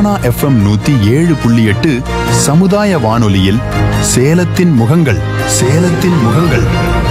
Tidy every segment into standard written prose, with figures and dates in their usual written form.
Sona FM 107.8 சமுதாய வானொலியில் சேலத்தின் முகங்கள் சேலத்தின் முகங்கள்.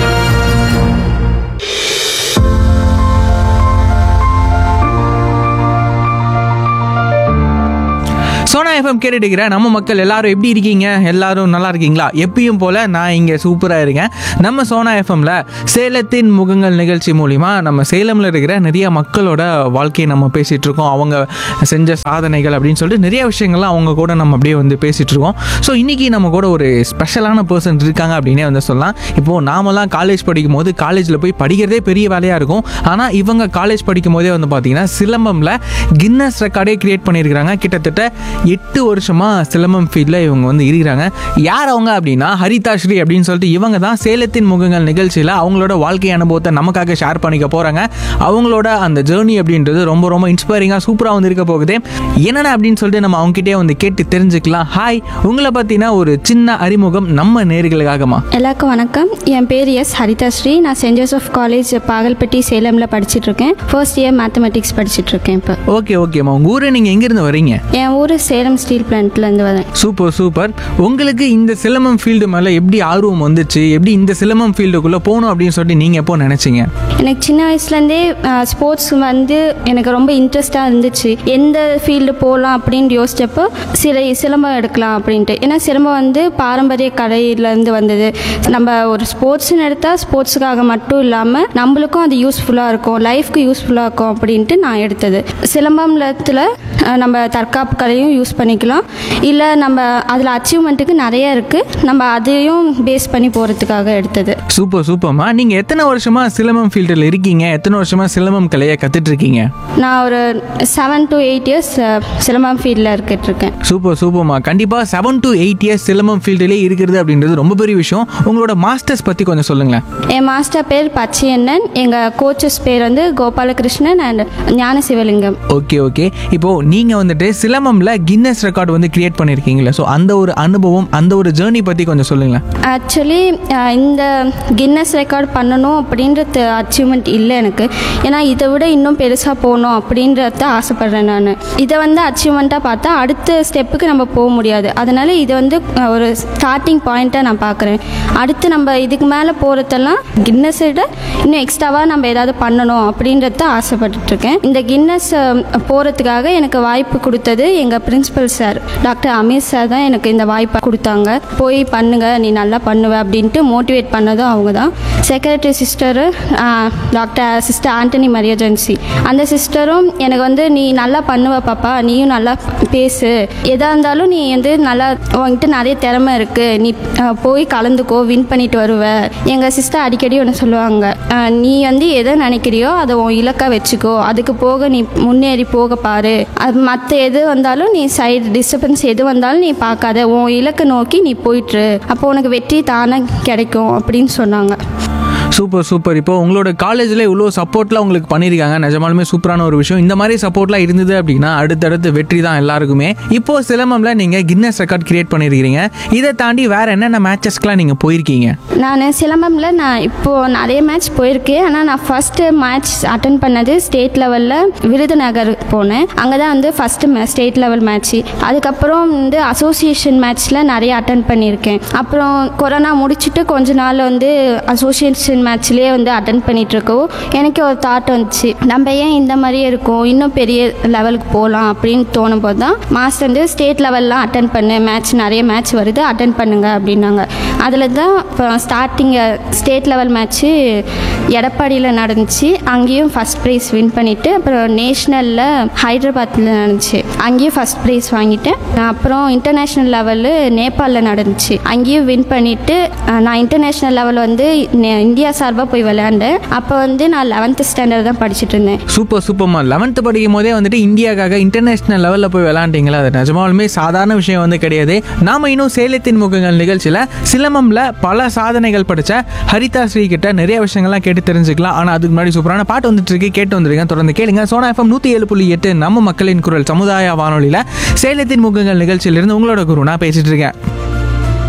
சோனா எஃப்எம் கேட்டுக்கிற நம்ம மக்கள் எல்லாரும் எப்படி இருக்கீங்க? எல்லாரும் நல்லா இருக்கீங்களா? எப்பயும் போல நான் இங்கே சூப்பராக இருக்கேன். நம்ம சோனா எஃப்எம்ல சேலத்தின் முகங்கள் நிகழ்ச்சி மூலிமா நம்ம சேலமில் இருக்கிற நிறைய மக்களோட வாழ்க்கையை நம்ம பேசிகிட்டு இருக்கோம். அவங்க செஞ்ச சாதனைகள் அப்படின்னு சொல்லிட்டு நிறைய விஷயங்கள்லாம் அவங்க கூட நம்ம அப்படியே வந்து பேசிகிட்டு இருக்கோம். ஸோ இன்றைக்கி நம்ம கூட ஒரு ஸ்பெஷலான பர்சன் இருக்காங்க அப்படின்னே வந்து சொல்லலாம். இப்போது நாமெல்லாம் காலேஜ் படிக்கும் போது காலேஜில் போய் படிக்கிறதே பெரிய வேலையாக இருக்கும். ஆனால் இவங்க காலேஜ் படிக்கும் போதே வந்து பார்த்திங்கன்னா சிலம்பமில் கின்னஸ் ரெக்கார்டே கிரியேட் பண்ணியிருக்கிறாங்க. கிட்டத்தட்ட 8 வருஷமா சிலம்பம் ஃபீல்டில் இவங்க வந்து இருக்கிறாங்க. யார் அவங்க அப்படின்னா ஹரிதா ஸ்ரீ அப்படின்னு சொல்லிட்டு இவங்க தான் சேலத்தின் முகங்கள் நிகழ்ச்சியில் அவங்களோட வாழ்க்கை அனுபவத்தை நமக்காக ஷேர் பண்ணிக்க போகிறாங்க. அவங்களோட அந்த ஜேர்னி அப்படின்றது ரொம்ப ரொம்ப இன்ஸ்பைரிங்காக சூப்பராக வந்து இருக்க போகுது. என்னென்ன அப்படின்னு சொல்லிட்டு நம்ம அவங்ககிட்டே வந்து கேட்டு தெரிஞ்சுக்கலாம். ஹாய், உங்களை பற்றினா ஒரு சின்ன அறிமுகம் நம்ம நேயர்களுக்காகமா. எல்லாருக்கும் வணக்கம். என் பேர் ஹரிதா ஸ்ரீ. நான் சென்ட் ஜோசப் காலேஜ் பாகல்பட்டி சேலமில் படிச்சுட்டு இருக்கேன். ஃபர்ஸ்ட் இயர் மேத்தமெட்டிக்ஸ் படிச்சுட்டு இருக்கேன் இப்போ. ஓகேம்மா, உங்கள் ஊரை நீங்கள் எங்கேருந்து வரீங்க? என் ஊர் சேலம் ஸ்டீல் பிளான்ட்லேருந்து வரேன். சூப்பர். உங்களுக்கு இந்த சிலம்பம் ஃபீல்டு மேலே எப்படி ஆர்வம் வந்துச்சு? எப்படி இந்த சிலம்பம் ஃபீல்டுக்குள்ளே போகணும் அப்படின்னு சொல்லிட்டு நீங்கள் எப்போ நினச்சிங்க? எனக்கு சின்ன வயசுலேருந்தே ஸ்போர்ட்ஸ் வந்து எனக்கு ரொம்ப இன்ட்ரெஸ்டாக இருந்துச்சு. எந்த ஃபீல்டு போகலாம் அப்படின்னு யோசிச்சப்போ சிலம்பம் எடுக்கலாம் அப்படின்ட்டு. ஏன்னா சிலம்பம் வந்து பாரம்பரிய கலையிலேருந்து வந்தது. நம்ம ஒரு ஸ்போர்ட்ஸ்னு எடுத்தால் ஸ்போர்ட்ஸுக்காக மட்டும் இல்லாமல் நம்மளுக்கும் அது யூஸ்ஃபுல்லாக இருக்கும், லைஃப்க்கு யூஸ்ஃபுல்லாக இருக்கும் அப்படின்ட்டு நான் எடுத்தது. சிலம்பத்தில் நம்ம தற்காப்பு கலையும் யூஸ் பண்ணிக்கலாம், இல்லை நம்ம அதில் அச்சீவ்மெண்ட்டுக்கு நிறைய இருக்குது, நம்ம அதையும் பேஸ் பண்ணி போகிறதுக்காக எடுத்தது. சூப்பர்மா. நீங்கள் எத்தனை வருஷமாக சிலம்பம் ஃபீல்டில் இருக்கீங்க? எத்தனை வருஷமாக சிலம்பம் கலையை கற்றுட்ருக்கீங்க? நான் ஒரு 7 to 8 years சிலம்பம் ஃபீல்டில் இருக்கேன். சூப்பர்மா. கண்டிப்பாக 7 to 8 years சிலம்பம் ஃபீல்டிலே இருக்கிறது அப்படின்றது ரொம்ப பெரிய விஷயம். உங்களோட மாஸ்டர்ஸ் பற்றி கொஞ்சம் சொல்லுங்களேன். என் மாஸ்டர் பேர் பச்சையண்ணன், எங்கள் கோச்சஸ் பேர் வந்து கோபாலகிருஷ்ணன் அண்ட் ஞான சிவலிங்கம். ஓகே. இப்போது நீங்கள் வந்துட்டு சிலம்பமில் கின்னஸ் ரெக்கார்டு வந்து கிரியேட் பண்ணியிருக்கீங்களா? ஸோ அந்த ஒரு அனுபவம், அந்த ஒரு ஜேர்னி பற்றி கொஞ்சம் சொல்லுங்களேன். ஆக்சுவலி இந்த கின்னஸ் ரெக்கார்ட் பண்ணணும் அப்படின்றது அச்சீவ்மெண்ட் இல்லை எனக்கு. ஏன்னா இதை விட இன்னும் பெருசாக போகணும் அப்படின்றத ஆசைப்பட்றேன் நான். இதை வந்து அச்சீவ்மெண்ட்டாக பார்த்தா அடுத்த ஸ்டெப்புக்கு நம்ம போக முடியாது. அதனால் இதை வந்து ஒரு ஸ்டார்டிங் பாயிண்ட்டாக நான் பார்க்குறேன். அடுத்து நம்ம இதுக்கு மேலே போகிறதெல்லாம் கின்னஸை விட இன்னும் எக்ஸ்ட்ராவாக நம்ம ஏதாவது பண்ணணும் அப்படின்றத ஆசைப்பட்டுருக்கேன். இந்த கின்னஸ் போகிறதுக்காக எனக்கு வாய்ப்பு கொடுத்தது எங்கள் principal sir doctor Amir sir தான் எனக்கு இந்த வாய்ப்பை கொடுத்தாங்க. போய் பண்ணுங்க, நீ நல்லா பண்ணுவ அப்படின்ட்டு மோட்டிவேட் பண்ணதும் அவங்க தான். செக்ரட்டரி சிஸ்டரு சிஸ்டர் ஆண்டனி மரியஜென்சி, அந்த சிஸ்டரும் எனக்கு வந்து நீ நல்லா பண்ணுவ பாப்பா, நீயும் நல்லா பேசு, எதாக இருந்தாலும் நீ வந்து நல்லா உங்ககிட்ட நிறைய திறமை இருக்குது, நீ போய் கலந்துக்கோ, வின் பண்ணிட்டு வருவ. எங்கள் சிஸ்டர் அடிக்கடி ஒன்று சொல்லுவாங்க, நீ வந்து எதை நினைக்கிறியோ அதை உன் இலக்காக வச்சுக்கோ, அதுக்கு போக நீ முன்னேறி போக பாரு, அது மற்ற எது வந்தாலும் நீ சைடு டிஸ்டர்பன்ஸ் எது வந்தாலும் நீ பார்க்காத, உன் இலக்கை நோக்கி நீ போயிட்டுரு, அப்போ உனக்கு வெற்றி தானே கிடைக்கும் அப்படின்னு சொன்னாங்க. சூப்பர். இப்போ உங்களோட காலேஜில் இவ்வளோ சப்போர்ட்லாம் உங்களுக்கு பண்ணியிருக்காங்க. நிஜமாலுமே சூப்பரான ஒரு விஷயம். இந்த மாதிரி சப்போர்ட்லாம் இருந்தது அப்படின்னா அடுத்தடுத்து வெற்றி தான் எல்லாருக்குமே. இப்போது சிலம்பமில் நீங்கள் கின்னஸ் ரெக்கார்ட் கிரியேட் பண்ணியிருக்கிறீங்க. இதை தாண்டி வேறு என்னென்ன மேட்சஸ்க்கெலாம் நீங்கள் போயிருக்கீங்க? நான் சிலம்பமில் இப்போது நிறைய மேட்ச் போயிருக்கேன். ஆனால் நான் ஃபஸ்ட்டு மேட்ச் அட்டன் பண்ணது ஸ்டேட் லெவலில் விருதுநகர் போனேன். அங்கே தான் வந்து ஃபஸ்ட்டு ஸ்டேட் லெவல் மேட்ச்சு. அதுக்கப்புறம் வந்து அசோசியேஷன் மேட்ச்சில் நிறைய அட்டன் பண்ணியிருக்கேன். அப்புறம் கொரோனா முடிச்சுட்டு கொஞ்ச நாள் வந்து அசோசியேஷன் மேட்ச்லேயே வந்து அட்டன் பண்ணிகிட்ருக்கோம். எனக்கு ஒரு தாட் வந்துச்சு, நம்ம ஏன் இந்த மாதிரியே இருக்கோம், இன்னும் பெரிய லெவலுக்கு போகலாம் அப்படின்னு தோணும் போது தான் மாஸ்டர் வந்து ஸ்டேட் லெவல்லாம் அட்டன் பண்ணு, நிறைய மேட்ச் வருது, அட்டன் பண்ணுங்க அப்படின்னாங்க. அதில் தான் இப்போ ஸ்டேட் லெவல் மேட்ச்சு எடப்பாடியில் நடந்துச்சு. அங்கேயும் ஃபஸ்ட் ப்ரைஸ் வின் பண்ணிவிட்டு, அப்புறம் நேஷ்னலில் ஹைதராபாத்தில் நடந்துச்சு, அங்கேயும் ஃபஸ்ட் ப்ரைஸ் வாங்கிட்டேன். அப்புறம் இன்டர்நேஷ்னல் லெவலு நேபாளில் நடந்துச்சு, அங்கேயும் வின் பண்ணிவிட்டு நான் இன்டர்நேஷ்னல் லெவல் வந்து இந்தியா சார்பாக போய் விளையாண்டேன். அப்போ வந்து நான் 11th ஸ்டாண்டர்ட் தான் படிச்சுட்டு இருந்தேன். சூப்பர்மா. 11th படிக்கும் போதே வந்துட்டு இந்தியாவுக்காக இன்டர்நேஷ்னல் லெவலில் போய் விளையாண்டிங்களா? அது நிஜமாலுமே சாதாரண விஷயம் வந்து கிடையாது. நாம் இன்னும் சேலத்தின் முகங்கள் நிகழ்ச்சியில் சிலம்பமில் பல சாதனைகள் படித்த ஹரிதா ஸ்ரீ கிட்ட நிறைய விஷயங்கள்லாம் கேட்டு தெரிஞ்சுக்கலாம். ஆனால் அதுக்கு முன்னாடி சூப்பரான பாட்டு வந்துட்டு இருக்கு, கேட்டு வந்துருக்கேன். தொடர்ந்து கேளுங்க. சோனா எஃப்எம் 107.8 நம்ம மக்களின் குரல் சமுதாய வானொலியில் சேலத்தின் முகங்கள் நிகழ்ச்சியிலிருந்து உங்களோட குரு நான் பேசிட்டு இருக்கேன்.